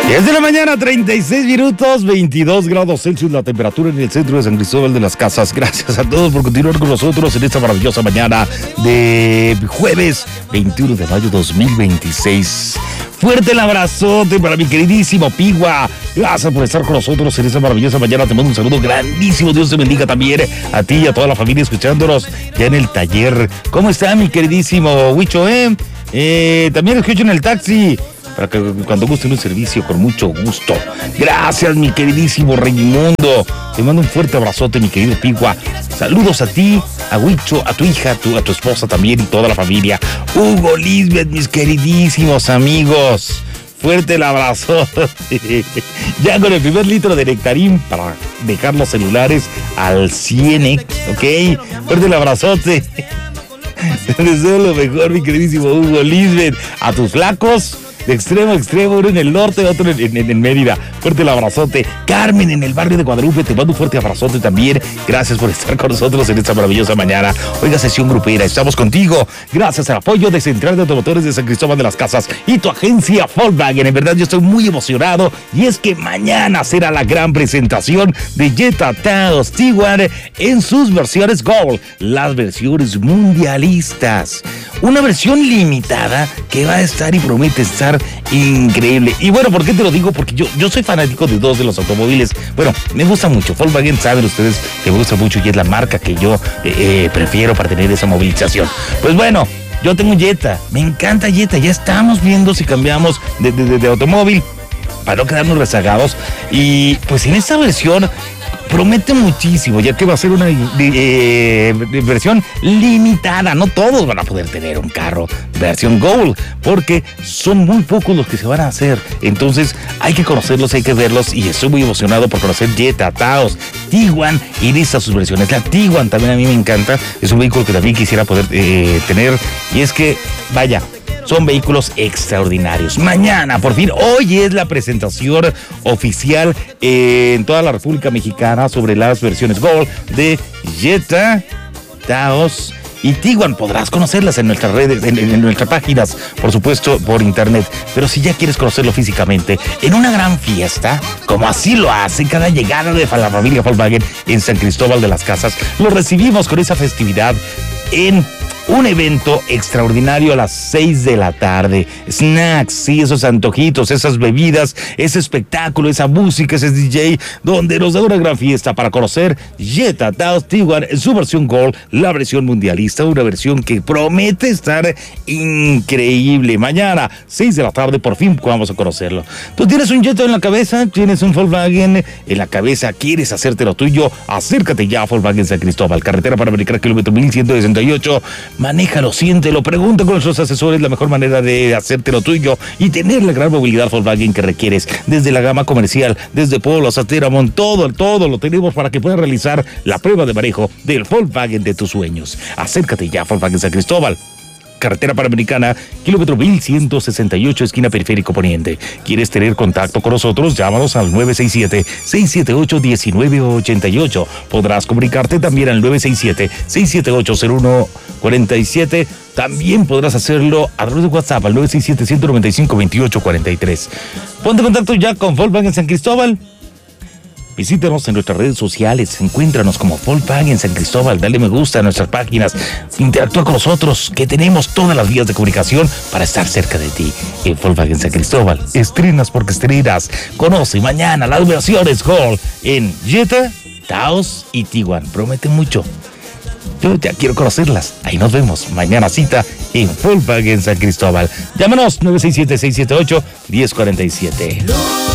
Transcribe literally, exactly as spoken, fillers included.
diez de la mañana, treinta y seis minutos, veintidós grados Celsius la temperatura en el centro de San Cristóbal de las Casas. Gracias a todos por continuar con nosotros en esta maravillosa mañana de jueves veintiuno de mayo dos mil veintiséis. Fuerte el abrazote para mi queridísimo Pigua. Gracias por estar con nosotros en esta maravillosa mañana. Te mando un saludo grandísimo. Dios te bendiga también a ti y a toda la familia escuchándonos ya en el taller. ¿Cómo está mi queridísimo Huicho, eh? eh también escucho en el taxi. Para que cuando gusten un servicio, con mucho gusto. Gracias, mi queridísimo Raimundo. Te mando un fuerte abrazote, mi querido Pigua. Saludos a ti, a Huicho, a tu hija, a tu, a tu esposa también y toda la familia. Hugo, Lisbeth, mis queridísimos amigos. Fuerte el abrazo. Ya con el primer litro de nectarín para dejar los celulares al cien, ¿ok? Fuerte el abrazote. Te deseo lo mejor, mi queridísimo Hugo, Lisbeth. A tus flacos. De extremo a extremo, uno en el norte, otro en, en, en Mérida. Fuerte el abrazote. Carmen, en el barrio de Guadalupe, te mando un fuerte abrazote también. Gracias por estar con nosotros en esta maravillosa mañana. Oiga, sesión grupera, estamos contigo. Gracias al apoyo de Central de Automotores de San Cristóbal de las Casas y tu agencia Volkswagen. En verdad, yo estoy muy emocionado. Y es que mañana será la gran presentación de Jetta, Taos, Tiguan en sus versiones Gold, las versiones mundialistas. Una versión limitada que va a estar y promete estar increíble. Y bueno, ¿por qué te lo digo? Porque yo, yo soy fanático de dos de los automóviles. Bueno, me gusta mucho. Volkswagen, saben ustedes que me gusta mucho y es la marca que yo eh, prefiero para tener esa movilización. Pues bueno, yo tengo un Jetta. Me encanta Jetta. Ya estamos viendo si cambiamos de, de, de, de automóvil para no quedarnos rezagados. Y pues en esta versión promete muchísimo, ya que va a ser una eh, versión limitada. No todos van a poder tener un carro versión Gold, porque son muy pocos los que se van a hacer. Entonces hay que conocerlos, hay que verlos, y estoy muy emocionado por conocer Jetta, Taos, Tiguan y listas sus versiones. La Tiguan también a mí me encanta, es un vehículo que también quisiera poder eh, tener, y es que, vaya, son vehículos extraordinarios. Mañana, por fin, hoy es la presentación oficial eh, en toda la República Mexicana sobre las versiones Gold de Jetta, Taos y Tiguan. Podrás conocerlas en nuestras redes, en, en nuestras páginas, por supuesto, por internet. Pero si ya quieres conocerlo físicamente, en una gran fiesta, como así lo hace cada llegada de la familia Volkswagen en San Cristóbal de las Casas, lo recibimos con esa festividad en un evento extraordinario a las seis de la tarde. Snacks, sí, esos antojitos, esas bebidas, ese espectáculo, esa música, ese D J, donde nos da una gran fiesta para conocer Jetta, Taos, Tiguan en su versión Gold, la versión mundialista, una versión que promete estar increíble. Mañana, seis de la tarde, por fin vamos a conocerlo. Tú tienes un Jetta en la cabeza, tienes un Volkswagen en la cabeza, quieres hacerte lo tuyo, acércate ya a Volkswagen San Cristóbal, carretera Panamericana, kilómetro mil ciento sesenta y ocho. Manéjalo, siéntelo, pregunta con nuestros asesores la mejor manera de hacerte lo tuyo y tener la gran movilidad Volkswagen que requieres. Desde la gama comercial, desde Polo hasta Teramont, todo, todo lo tenemos para que puedas realizar la prueba de manejo del Volkswagen de tus sueños. Acércate ya a Volkswagen San Cristóbal, carretera Panamericana, kilómetro mil ciento sesenta y ocho, esquina Periférico Poniente. ¿Quieres tener contacto con nosotros? Llámanos al nueve seis siete, seis siete ocho, uno nueve ocho ocho. Podrás comunicarte también al nueve seis siete, seis siete ocho, cero uno cuatro siete. También podrás hacerlo a través de WhatsApp al nueve seis siete, uno nueve cinco, dos ocho cuatro tres. Ponte en contacto ya con Volkswagen San Cristóbal. Visítanos en nuestras redes sociales, encuéntranos como Volkswagen San Cristóbal, dale me gusta a nuestras páginas, interactúa con nosotros, que tenemos todas las vías de comunicación para estar cerca de ti. En Volkswagen San Cristóbal, estrenas porque estrenas. Conoce mañana las versiones Gold en Jetta, Taos y Tiguan. Promete mucho. Yo ya quiero conocerlas. Ahí nos vemos. Mañana cita en Volkswagen San Cristóbal. Llámanos nueve seis siete, seis siete ocho, uno cero cuatro siete.